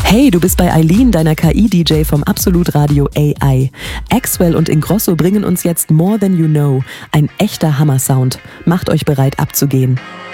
Hey, du bist bei Eileen, deiner KI-DJ vom Absolut Radio AI. Axwell und Ingrosso bringen uns jetzt More Than You Know. Ein echter Hammer-Sound. Macht euch bereit abzugehen.